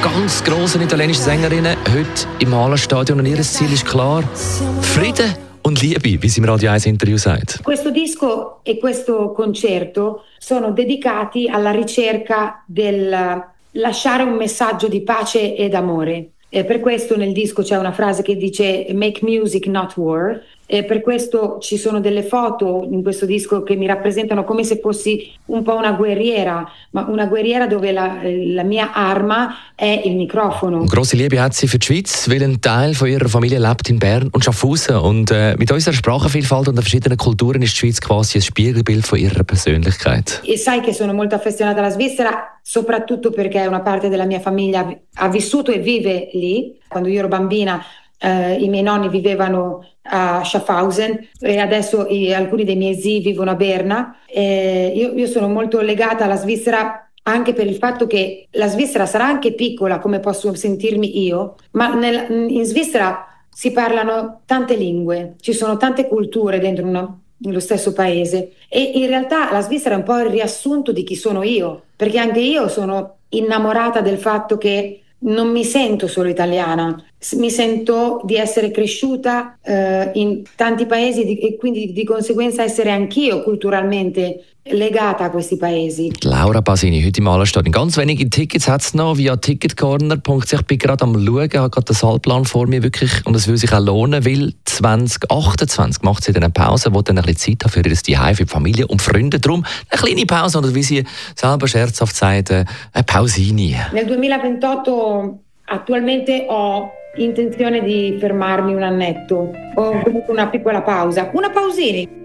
ganz grossen italienischen Sängerinnen, heute im Hallenstadion. Und ihr Ziel ist klar: Frieden und Liebe, wie sie im Radio 1 Interview sagt. Questo disco e questo concerto sono dedicati alla ricerca del lasciare un messaggio di pace ed amore. E per questo nel disco c'è una frase che dice "Make music, not war". E per questo ci sono delle foto in questo disco che mi rappresentano come se fossi un po' una guerriera, ma una guerriera dove la mia arma è il microfono. Grosse Liebe hat sie für die Schweiz, weil ein Teil von ihrer Familie lebt in Bern und Schaffhausen. Und mit unserer Sprachenvielfalt und den verschiedenen Kulturen ist die Schweiz quasi ein Spiegelbild von ihrer Persönlichkeit. E sai che sono molto affezionata alla Svizzera, soprattutto perché una parte della mia famiglia ha vissuto e vive lì. Quando io ero bambina i miei nonni vivevano a Schaffhausen e adesso alcuni dei miei zii vivono a Berna. Io sono molto legata alla Svizzera anche per il fatto che la Svizzera sarà anche piccola come posso sentirmi io, ma in Svizzera si parlano tante lingue, ci sono tante culture dentro nello stesso paese e in realtà la Svizzera è un po' il riassunto di chi sono io, perché anche io sono innamorata del fatto che non mi sento solo italiana, mi sento di essere cresciuta in tanti paesi e quindi di conseguenza essere anch'io culturalmente legata a questi paesi. Laura Pasini, heute im Hallenstadion. Ganz wenige Tickets hat es noch via ticketcorner.ch. Ich bin gerade am Schauen, habe gerade den Saalplan vor mir wirklich, und es will sich auch lohnen, weil 2028 macht sie dann eine Pause, wo dann ein bisschen Zeit hat für ihr Zuhause, für die Familie und Freunde. Darum eine kleine Pause, oder wie sie selber scherzhaft sagt, eine Pausini. Nel 2028 attualmente ho intenzione di fermarmi un annetto, ho comunque una piccola pausa, una pausini.